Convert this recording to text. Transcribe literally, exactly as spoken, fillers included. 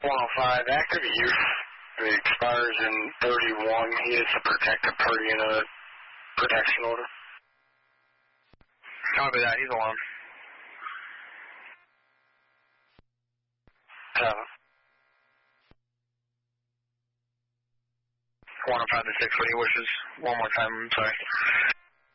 one oh five, active use. It expires in thirty-one. He is a protected per unit protection order. Copy that. He's alone. Seven. one oh five to six, what he wishes. One more time, I'm sorry.